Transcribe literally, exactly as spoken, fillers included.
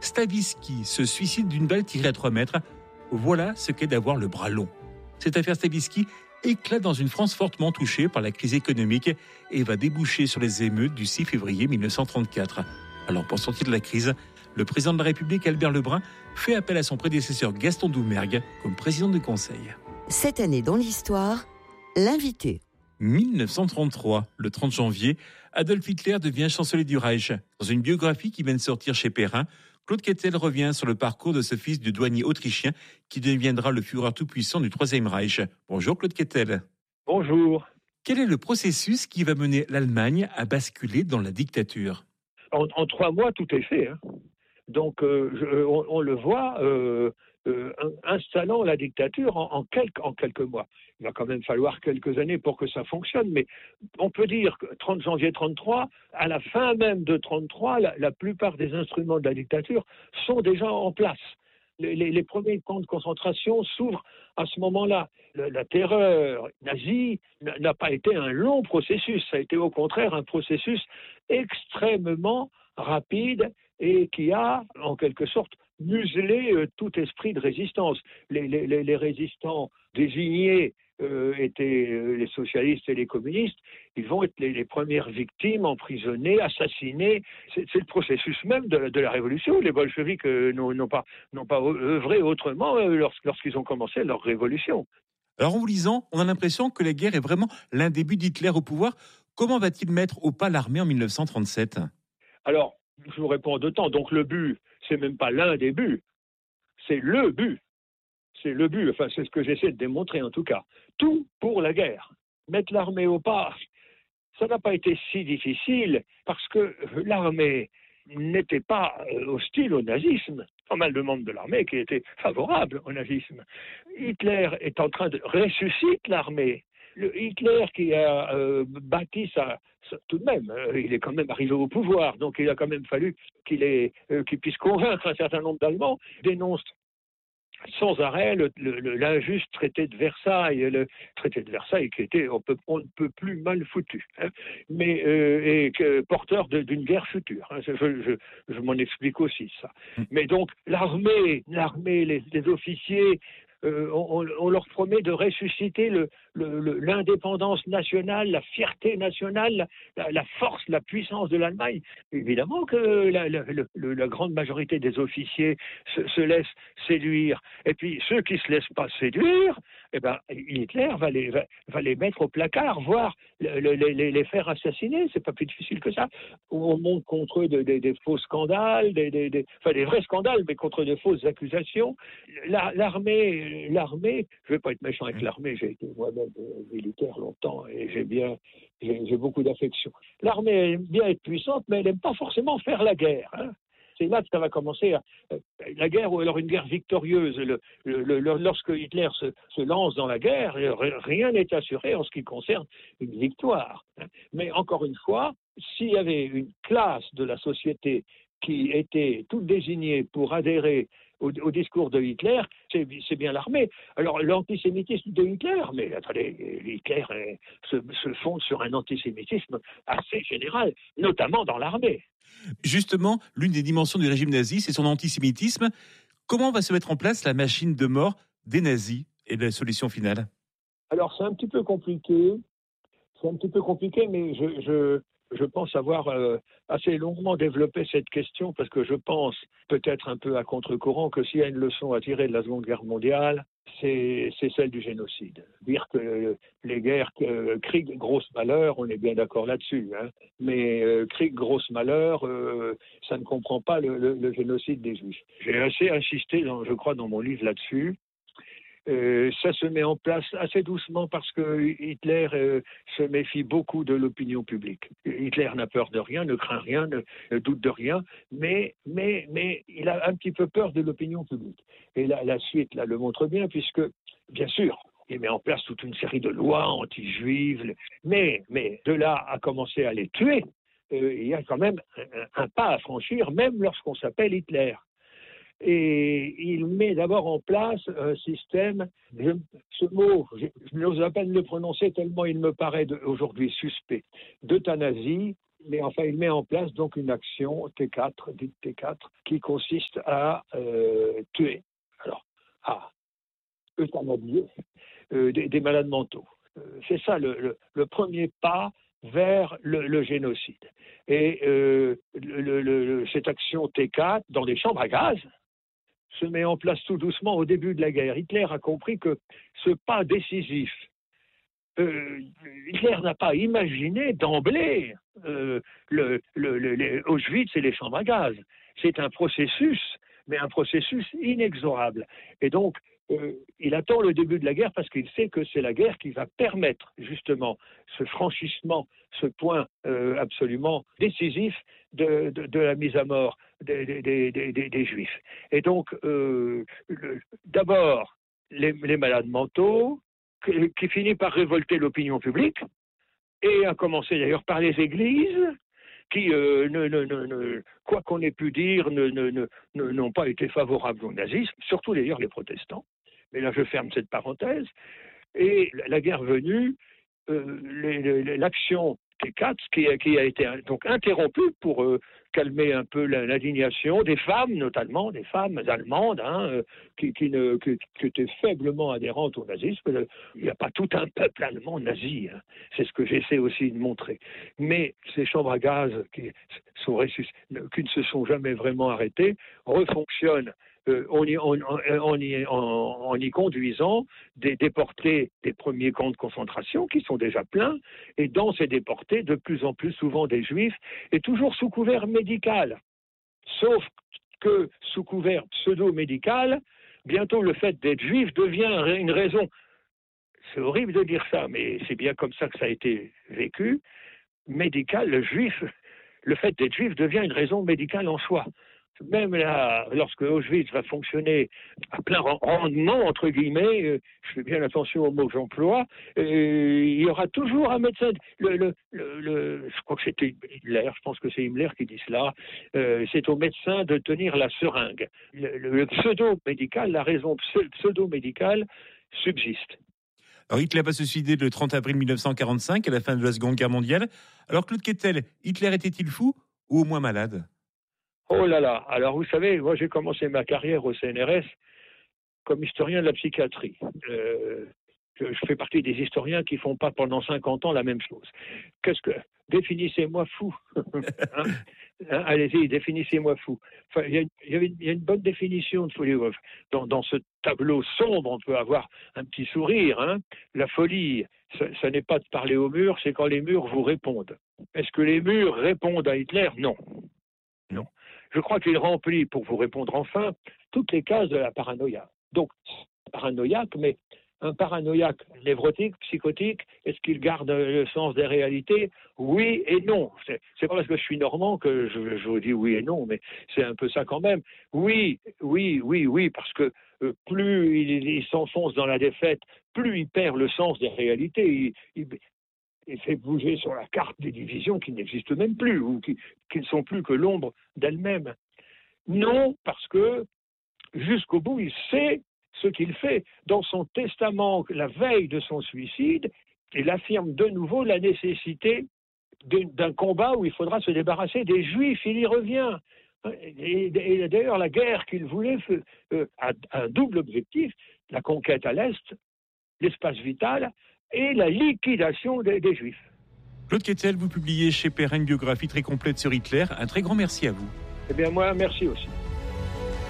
Stavisky se suicide d'une balle tirée à trois mètres. Voilà ce qu'est d'avoir le bras long. Cette affaire Stavisky éclate dans une France fortement touchée par la crise économique et va déboucher sur les émeutes du six février mille neuf cent trente-quatre. Alors pour sortir de la crise, le président de la République, Albert Lebrun, fait appel à son prédécesseur Gaston Doumergue comme président du Conseil. Cette année dans l'histoire, l'invité. mille neuf cent trente-trois, le trente janvier, Adolf Hitler devient chancelier du Reich. Dans une biographie qui vient de sortir chez Perrin, Claude Kettel revient sur le parcours de ce fils du douanier autrichien qui deviendra le Führer tout-puissant du Troisième Reich. Bonjour Claude Kettel. Bonjour. Quel est le processus qui va mener l'Allemagne à basculer dans la dictature ? En, en trois mois, tout est fait. Hein. Donc, euh, je, on, on le voit euh, euh, installant la dictature en, en, quelques, en quelques mois. Il va quand même falloir quelques années pour que ça fonctionne, mais on peut dire que trente janvier trente-trois, à la fin même de trente-trois, la, la plupart des instruments de la dictature sont déjà en place. Les, les, les premiers camps de concentration s'ouvrent à ce moment-là. Le, la terreur nazie n'a pas été un long processus, ça a été au contraire un processus extrêmement rapide et qui a, en quelque sorte, muselé euh, tout esprit de résistance. Les, les, les résistants désignés euh, étaient euh, les socialistes et les communistes. Ils vont être les, les premières victimes, emprisonnés, assassinés. C'est, c'est le processus même de, de la révolution. Les bolcheviks euh, n'ont, n'ont pas, n'ont pas œuvré autrement euh, lors, lorsqu'ils ont commencé leur révolution. Alors en vous lisant, on a l'impression que la guerre est vraiment l'un des buts d'Hitler au pouvoir. Comment va-t-il mettre au pas l'armée en mille neuf cent trente-sept ? Alors, je vous réponds en deux temps. Donc le but, c'est même pas l'un des buts, c'est le but. C'est le but, enfin c'est ce que j'essaie de démontrer en tout cas. Tout pour la guerre. Mettre l'armée au pas, ça n'a pas été si difficile parce que l'armée n'était pas hostile au nazisme. Pas mal de membres de l'armée qui étaient favorables au nazisme. Hitler est en train de ressusciter l'armée. Le Hitler qui a euh, bâti sa, sa... Tout de même, euh, il est quand même arrivé au pouvoir, donc il a quand même fallu qu'il, ait, euh, qu'il puisse convaincre un certain nombre d'Allemands, dénonce sans arrêt le, le, l'injuste traité de Versailles, le traité de Versailles qui était on, peut, on ne peut plus mal foutu, hein, mais euh, et que, porteur de, d'une guerre future. Hein, je, je, je m'en explique aussi ça. Mais donc l'armée, l'armée, les, les officiers. Euh, on, on leur promet de ressusciter le, le, le, l'indépendance nationale, la fierté nationale, la, la force, la puissance de l'Allemagne. Évidemment que la, la, la, la grande majorité des officiers se, se laissent séduire. Et puis ceux qui ne se laissent pas séduire, eh ben, Hitler va les, va, va les mettre au placard, voire le, le, les, les faire assassiner. C'est pas plus difficile que ça. On monte contre eux des, des, des faux scandales, des, des, des, enfin des vrais scandales, mais contre de fausses accusations. La, l'armée L'armée, je ne vais pas être méchant avec l'armée, j'ai été moi-même militaire longtemps et j'ai bien, j'ai, j'ai beaucoup d'affection. L'armée aime bien être puissante, mais elle n'aime pas forcément faire la guerre. Hein. C'est là que ça va commencer, à, la guerre ou alors une guerre victorieuse. Le, le, le, lorsque Hitler se, se lance dans la guerre, rien n'est assuré en ce qui concerne une victoire. Hein. Mais encore une fois, s'il y avait une classe de la société qui était toute désignée pour adhérer Au, au discours de Hitler, c'est, c'est bien l'armée. Alors l'antisémitisme de Hitler, mais attendez, Hitler est, se, se fonde sur un antisémitisme assez général, notamment dans l'armée. Justement, l'une des dimensions du régime nazi, c'est son antisémitisme. Comment va se mettre en place la machine de mort des nazis et la solution finale ? Alors c'est un petit peu compliqué, c'est un petit peu compliqué, mais je... je Je pense avoir euh, assez longuement développé cette question parce que je pense, peut-être un peu à contre-courant, que s'il y a une leçon à tirer de la Seconde Guerre mondiale, c'est, c'est celle du génocide. Dire que euh, les guerres, euh, Krieg, grosse malheur, on est bien d'accord là-dessus, hein, mais euh, Krieg, grosse malheur, euh, ça ne comprend pas le, le, le génocide des Juifs. J'ai assez insisté, dans, je crois, dans mon livre là-dessus. Euh, ça se met en place assez doucement parce que Hitler euh, se méfie beaucoup de l'opinion publique. Hitler n'a peur de rien, ne craint rien, ne, ne doute de rien, mais, mais, mais il a un petit peu peur de l'opinion publique. Et la, la suite là, le montre bien puisque, bien sûr, il met en place toute une série de lois anti-juives, mais, mais de là à commencer à les tuer, euh, il y a quand même un, un pas à franchir, même lorsqu'on s'appelle Hitler. Et il met d'abord en place un système, je, ce mot, je, je n'ose à peine le prononcer tellement il me paraît de, aujourd'hui suspect, d'euthanasie Mais enfin, il met en place donc une action T quatre, dite T quatre, qui consiste à euh, tuer, alors, à euthanasier euh, des, des malades mentaux. Euh, c'est ça le, le, le premier pas vers le, le génocide. Et euh, le, le, cette action T quatre, dans des chambres à gaz, se met en place tout doucement au début de la guerre. Hitler a compris que ce pas décisif, euh, Hitler n'a pas imaginé d'emblée euh, le, le, le, les Auschwitz et les chambres à gaz. C'est un processus, mais un processus inexorable. Et donc, euh, il attend le début de la guerre parce qu'il sait que c'est la guerre qui va permettre justement ce franchissement, ce point euh, absolument décisif de, de, de la mise à mort des, des, des, des, des Juifs. Et donc, euh, le, d'abord, les, les malades mentaux, qui, qui finit par révolter l'opinion publique, et à commencer d'ailleurs par les églises, qui, euh, ne, ne, ne, ne, quoi qu'on ait pu dire, ne, ne, ne, n'ont pas été favorables au nazisme, surtout d'ailleurs les protestants. Mais là, je ferme cette parenthèse. Et la guerre venue, euh, les, les, l'action T quatre, qui a, qui a été donc interrompue pour euh, calmer un peu l'indignation des femmes, notamment des femmes allemandes, hein, euh, qui, qui, ne, qui, qui étaient faiblement adhérentes au nazisme. Il n'y a pas tout un peuple allemand nazi, hein. C'est ce que j'essaie aussi de montrer. Mais ces chambres à gaz qui, sont ressus, qui ne se sont jamais vraiment arrêtées refonctionnent. Euh, en, y, en, en, y, en, en y conduisant des déportés des premiers camps de concentration qui sont déjà pleins, et dans ces déportés, de plus en plus souvent des juifs, et toujours sous couvert médical. Sauf que sous couvert pseudo-médical, bientôt le fait d'être juif devient une raison. C'est horrible de dire ça, mais c'est bien comme ça que ça a été vécu. Médical, le juif, le fait d'être juif devient une raison médicale en soi. Même là, lorsque Auschwitz va fonctionner à plein rendement, entre guillemets, euh, je fais bien attention aux mots que j'emploie, euh, il y aura toujours un médecin. Le, le, le, le, je crois que c'était Himmler, je pense que c'est Himmler qui dit cela. Euh, c'est au médecin de tenir la seringue. Le, le, le pseudo-médical, la raison pseudo-médicale subsiste. Alors Hitler va se suicider le trente avril mille neuf cent quarante-cinq, à la fin de la Seconde Guerre mondiale. Alors Claude Quetel, Hitler était-il fou ou au moins malade ? Oh là là, alors vous savez, moi j'ai commencé ma carrière au C N R S comme historien de la psychiatrie. Euh, je, je fais partie des historiens qui font pas pendant cinquante ans la même chose. Qu'est-ce que... Définissez-moi fou. hein hein, allez-y, définissez-moi fou. Enfin, il y, y, y a une bonne définition de folie. Dans, dans ce tableau sombre, on peut avoir un petit sourire. Hein. La folie, ça, ça n'est pas de parler aux murs, c'est quand les murs vous répondent. Est-ce que les murs répondent à Hitler ? Non. Non. Je crois qu'il remplit, pour vous répondre enfin, toutes les cases de la paranoïa. Donc, paranoïaque, mais un paranoïaque névrotique, psychotique, est-ce qu'il garde le sens des réalités ? Oui et non. C'est, c'est pas parce que je suis normand que je, je vous dis oui et non, mais c'est un peu ça quand même. Oui, oui, oui, oui, parce que euh, plus il, il s'enfonce dans la défaite, plus il perd le sens des réalités. Il, il, il fait bouger sur la carte des divisions qui n'existent même plus, ou qui, qui ne sont plus que l'ombre d'elles-mêmes. Non, parce que jusqu'au bout, il sait ce qu'il fait. Dans son testament, la veille de son suicide, il affirme de nouveau la nécessité d'un combat où il faudra se débarrasser des Juifs. Il y revient. Et, et d'ailleurs, la guerre qu'il voulait euh, a un double objectif, la conquête à l'Est, l'espace vital, et la liquidation des, des Juifs. Claude Quetel, vous publiez chez Perrin une biographie très complète sur Hitler. Un très grand merci à vous. Eh bien, moi, merci aussi.